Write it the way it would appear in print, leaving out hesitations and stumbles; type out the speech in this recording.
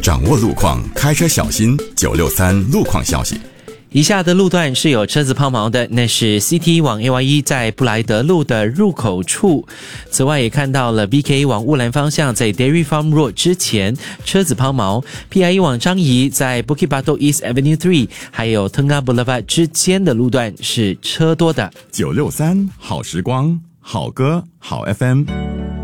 掌握路况，开车小心。963路况消息。 以下的路段是有车子抛锚的，那是 CT 往 AY1 在布莱德路的入口处。此外也看到了 BK 往乌兰方向在 Dairy Farm Road 之前车子抛锚， PIE 往樟宜在 Bukit Batok East Avenue 3还有 Tengah Boulevard 之间的路段是车多的。 963好时光，好歌好 FM。